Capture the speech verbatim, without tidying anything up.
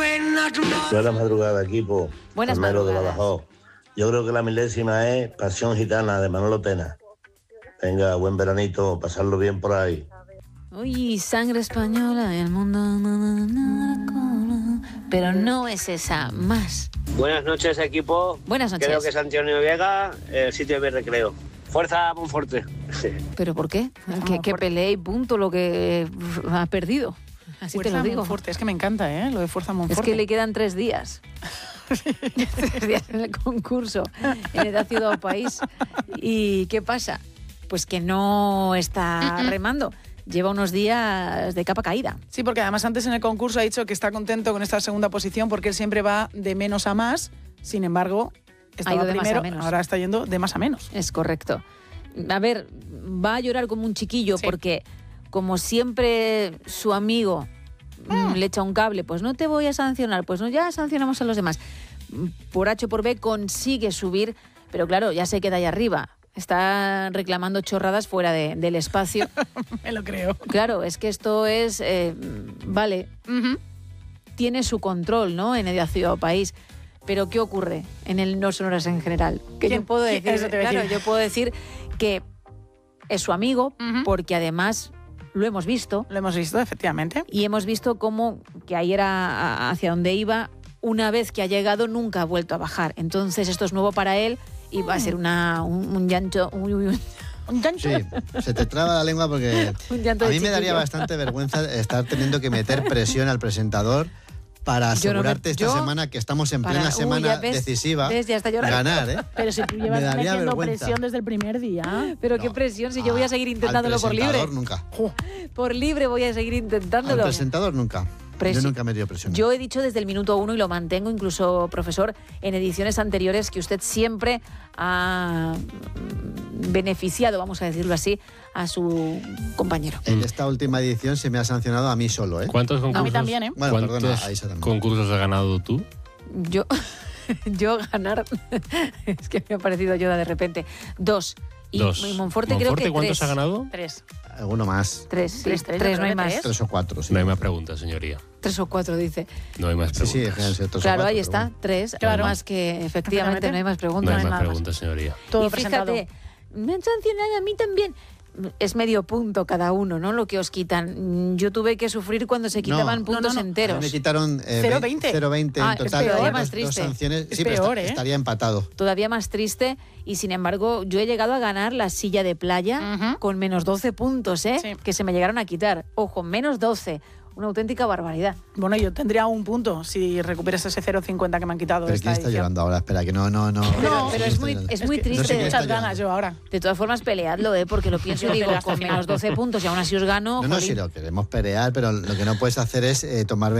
Buenas madrugadas, equipo. Buenas Carmelo de madrugadas. Badajoz. Yo creo que la milésima es Pasión Gitana de Manolo Tena. Venga, buen veranito, pasarlo bien por ahí. Uy, sangre española, el mundo... na, na, na, na, pero no es esa, más. Buenas noches, equipo. Buenas noches. Creo que es Antonio Vega, el sitio de mi recreo. Fuerza, Monforte. ¿Pero por qué? Que, que pelee y punto lo que ha perdido. Así Fuerza te lo digo. Monforte. Es que me encanta, ¿eh? Lo de Fuerza Monforte. Es que le quedan tres días. tres días en el concurso, en Edad, Ciudad o País. ¿Y qué pasa? Pues que no está remando. Lleva unos días de capa caída. Sí, porque además antes en el concurso ha dicho que está contento con esta segunda posición porque él siempre va de menos a más. Sin embargo, estaba Ha ido de más a primero, menos. ahora está yendo de más a menos. Es correcto. A ver, va a llorar como un chiquillo Sí. porque como siempre su amigo mm. le echa un cable, pues no te voy a sancionar, pues no, ya sancionamos a los demás. Por H o por B consigue subir, pero claro, ya se queda ahí arriba. Está reclamando chorradas fuera de, del espacio. Me lo creo. Claro, es que esto es, eh, vale, Uh-huh. tiene su control, ¿no? En Edad, Ciudad o País. Pero ¿qué ocurre en el No Sonoras en general? Que ¿Quién- yo puedo quién- decir, eso te iba a claro, decir. yo puedo decir que es su amigo, Ujú. porque además lo hemos visto Lo hemos visto, efectivamente. y hemos visto cómo que ahí era a- hacia donde iba. Una vez que ha llegado nunca ha vuelto a bajar. Entonces esto es nuevo para él y va a ser una, un, un llanto, un, un- Un gancho. Sí, se te traba la lengua porque Un llanto a de mí me daría chiquillo. bastante vergüenza estar teniendo que meter presión al presentador para Yo no me- asegurarte esta yo- semana que estamos en para- plena Uy, semana ya ves, decisiva ves, ya está llorando. ganar, ¿eh? Pero si tú Me llevas daría metiendo vergüenza. presión desde el primer día. Pero qué No, presión, si yo voy a seguir al intentándolo por libre. presentador nunca. Por libre voy a seguir Al intentándolo. presentador nunca. Presi- Yo nunca he metido presión. Yo he dicho desde el minuto uno y lo mantengo, incluso, profesor, en ediciones anteriores, que usted siempre ha mm, beneficiado, vamos a decirlo así, a su compañero. En esta última edición se me ha sancionado a mí solo, ¿eh? ¿Cuántos concursos, A mí también, ¿eh? Bueno, ¿cuántos perdona, a Isa también. concursos has ganado tú? Yo, yo ganar, es que me ha parecido Yoda de repente, dos. Y, Dos. y Monforte, creo que ¿cuántos tres. ha ganado? Tres. Alguno más. Tres, sí, Tres, tres, tres, yo no hay creo que más. tres. Tres o cuatro, sí. No hay más preguntas, señoría. Tres o cuatro, dice. No hay más Sí, sí, preguntas. déjense tres o Claro, cuatro, ahí pero está, bueno. tres. Claro. Más que efectivamente no hay más No preguntas. hay hay más nada más. preguntas, señoría. Todo Y presentado. fíjate, me han sancionado a mí también. Es medio punto cada uno, ¿no? Lo que os quitan. Yo tuve que sufrir cuando se quitaban No, puntos no, no. A mí enteros. me quitaron eh, cero vein- veinte. cero veinte Ah, en es total. peor, dos- más dos triste. sanciones. Es Sí, pero peor, esta- ¿eh? estaría empatado. Todavía más triste y sin embargo yo he llegado a ganar la silla de playa Ujú. con menos doce puntos, ¿eh? Sí. Que se me llegaron a quitar. Ojo, menos doce. Una auténtica barbaridad. Bueno, yo tendría un punto si recuperas ese cero coma cincuenta que me han quitado. Pero esta ¿quién está edición. llorando ahora? Espera, que no, no, no. Pero, No, pero ¿quién es muy, está llorando? es muy que no sé triste. quién está Muchas ganas yo ahora. De todas formas, peleadlo, ¿eh? Porque lo pienso y Yo digo, peleo hasta con el menos final. doce puntos y aún así os gano. No, no, jolín. si lo queremos pelear, pero lo que no puedes hacer es eh, tomar